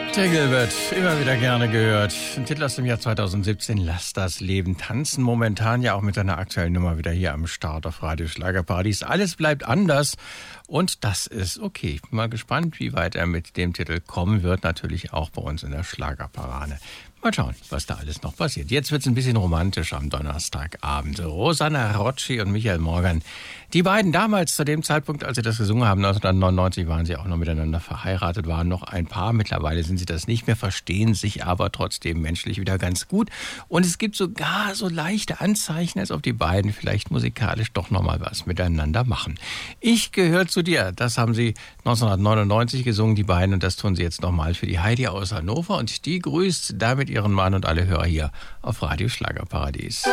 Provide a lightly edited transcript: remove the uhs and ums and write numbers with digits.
Der Gilbert, immer wieder gerne gehört. Ein Titel aus dem Jahr 2017, Lass das Leben tanzen. Momentan ja auch mit seiner aktuellen Nummer wieder hier am Start auf Radio Schlagerparadies. Alles bleibt anders und das ist okay. Ich bin mal gespannt, wie weit er mit dem Titel kommen wird. Natürlich auch bei uns in der Schlagerparade. Mal schauen, was da alles noch passiert. Jetzt wird's ein bisschen romantisch am Donnerstagabend. Rosanna Rocci und Michael Morgan. Die beiden damals, zu dem Zeitpunkt, als sie das gesungen haben, 1999, waren sie auch noch miteinander verheiratet, waren noch ein Paar. Mittlerweile sind sie das nicht mehr, verstehen sich aber trotzdem menschlich wieder ganz gut. Und es gibt sogar so leichte Anzeichen, als ob die beiden vielleicht musikalisch doch nochmal was miteinander machen. Ich gehöre zu dir. Das haben sie 1999 gesungen, die beiden. Und das tun sie jetzt nochmal für die Heidi aus Hannover. Und die grüßt damit ihren Mann und alle Hörer hier auf Radio Schlagerparadies.